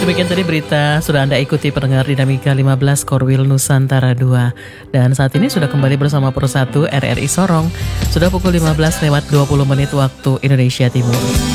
Demikian tadi berita sudah Anda ikuti pendengar Dinamika 15 Korwil Nusantara 2. Dan saat ini sudah kembali bersama Persatu RRI Sorong. Sudah pukul 15 lewat 20 menit waktu Indonesia Timur.